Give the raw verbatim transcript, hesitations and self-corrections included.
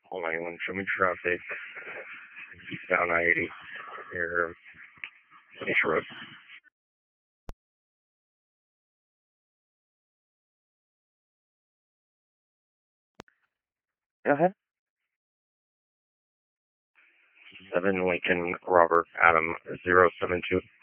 Hold on, one, show me traffic. Down I eighty. Here, Finish Road. Go ahead. seven Lincoln Robert Adam zero seven two.